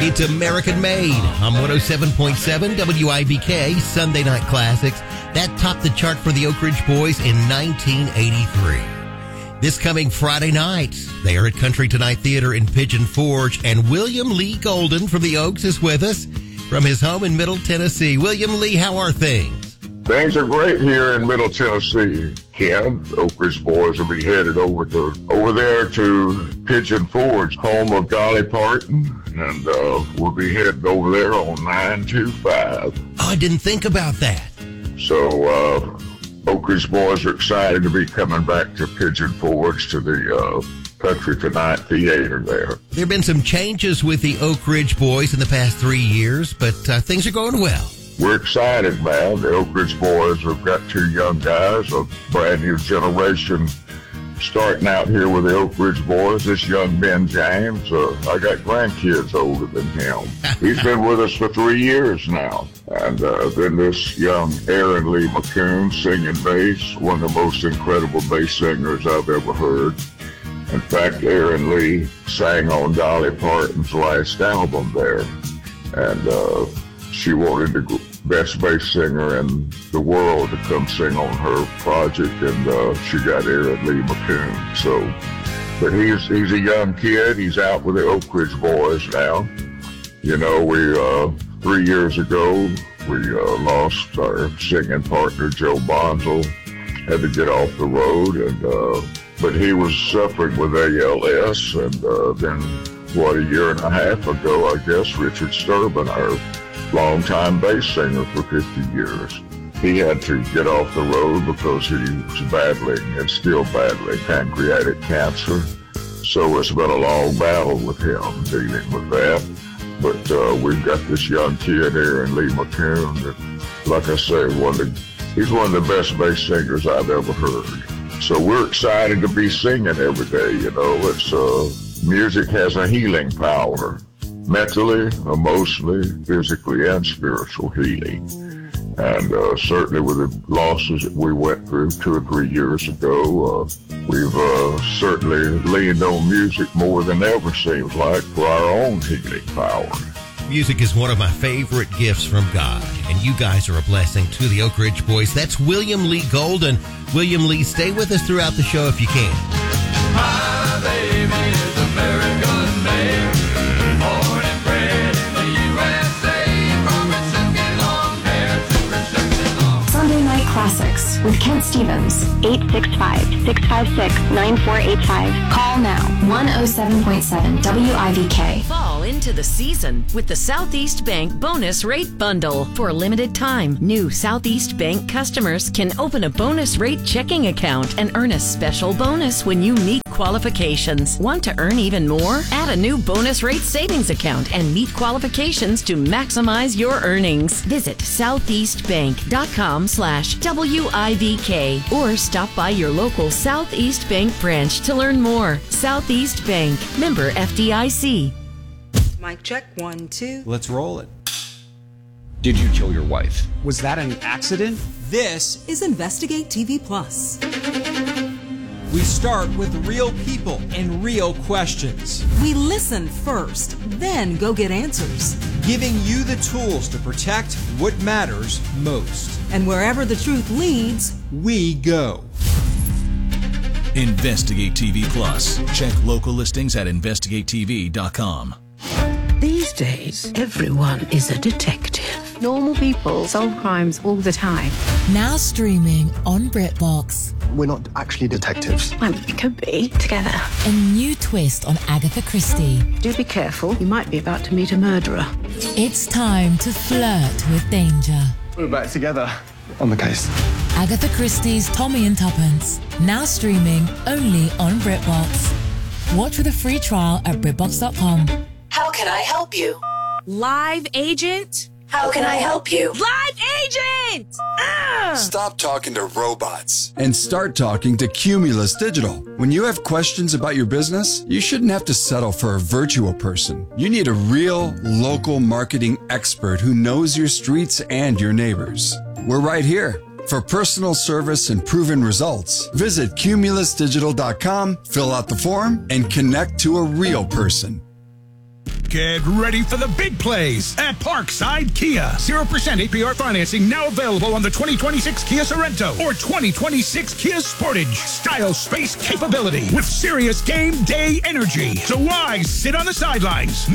It's American Made on 107.7 WIBK Sunday Night Classics. That topped the chart for the Oak Ridge Boys in 1983. This coming Friday night, they are at Country Tonight Theater in Pigeon Forge, and William Lee Golden from the Oaks is with us from his home in Middle Tennessee. William Lee, how are things? Things are great here in Middle Tennessee. Ken, Oak Ridge Boys will be headed over there to Pigeon Forge, home of Dolly Parton, and we'll be heading over there on 925. Oh, I didn't think about that. So Oak Ridge Boys are excited to be coming back to Pigeon Forge to the Country Tonight Theater there. There have been some changes with the Oak Ridge Boys in the past 3 years, but things are going well. We're excited, man. The Oak Ridge Boys have got two young guys, a brand new generation starting out here with the Oak Ridge Boys. This young Ben James, I got grandkids older than him. He's been with us for 3 years now. And then this young Aaron Lee McCoon singing bass, one of the most incredible bass singers I've ever heard. In fact, Aaron Lee sang on Dolly Parton's last album there. And she wanted the best bass singer in the world to come sing on her project, and she got Aaron Lee McCoon. So, but he's a young kid. He's out with the Oak Ridge Boys now. You know, we 3 years ago we lost our singing partner Joe Bonzel. Had to get off the road, and but he was suffering with ALS, and then what, a year and a half ago, I guess, Richard Sturban, our longtime bass singer for 50 years. He had to get off the road because he was battling, and still battling, pancreatic cancer. So it's been a long battle with him dealing with that. But we've got this young kid, Aaron Lee McCoon, that, like I say, he's one of the best bass singers I've ever heard. So we're excited to be singing every day. You know, it's music has a healing power. Mentally, emotionally, physically, and spiritual healing. And certainly with the losses that we went through 2 or 3 years ago, we've certainly leaned on music more than ever, seems like, for our own healing power. Music is one of my favorite gifts from God, and you guys are a blessing to the Oak Ridge Boys. That's William Lee Golden. William Lee, stay with us throughout the show if you can. My baby is American made. Sunday Night Classics with Kent Stevens, 865-656-9485. Call now, 107.7 WIVK. Fall into the season with the Southeast Bank Bonus Rate Bundle. For a limited time, new Southeast Bank customers can open a bonus rate checking account and earn a special bonus when you meet qualifications. Want to earn even more? Add a new bonus rate savings account and meet qualifications to maximize your earnings. Visit southeastbank.com/WIVK or stop by your local Southeast Bank branch to learn more. Southeast Bank, member FDIC. Mic check, 1, 2. Let's roll it. Did you kill your wife? Was that an accident? This Is Investigate TV Plus. we start with real people and real questions, We listen first, then go get answers. giving you the tools to protect what matters most. And wherever the truth leads, We go. Investigate TV Plus. Check local listings at investigatetv.com. These days, everyone is a detective. Normal people solve crimes all the time. Now streaming on BritBox. We're not actually detectives. Well, we could be together. A new twist on Agatha Christie. Do be careful. You might be about to meet a murderer. It's time to flirt with danger. We're back together on the case. Agatha Christie's Tommy and Tuppence. Now streaming only on BritBox. Watch with a free trial at BritBox.com. How can I help you? Live agent? How can I help you? Live agent! Stop talking to robots and start talking to Cumulus Digital. When you have questions about your business, you shouldn't have to settle for a virtual person. You need a real, local marketing expert who knows your streets and your neighbors. We're right here. For personal service and proven results, visit cumulusdigital.com, fill out the form, and connect to a real person. Get ready for the big plays at Parkside Kia. 0% APR financing now available on the 2026 Kia Sorento or 2026 Kia Sportage. Style, space, capability with serious game day energy. So why sit on the sidelines?